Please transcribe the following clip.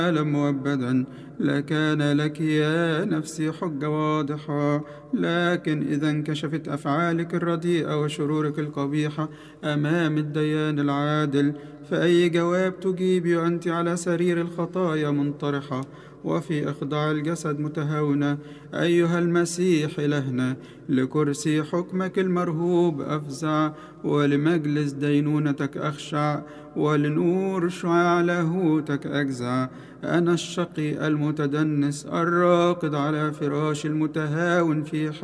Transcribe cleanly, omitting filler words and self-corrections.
مؤبدا لكان لك يا نفسي حجة واضحة. لكن إذا انكشفت أفعالك الرديئة وشرورك القبيحة أمام الديان العادل، فأي جواب تجيبي وأنت على سرير الخطايا منطرحة وفي إخضاع الجسد متهاونة؟ أيها المسيح إلهنا، لكرسي حكمك المرهوب أفزع، ولمجلس دينونتك أخشع، ولنور شعاع لاهوتك أجزع. أنا الشقي المتدنس الراقد على فراش المتهاون في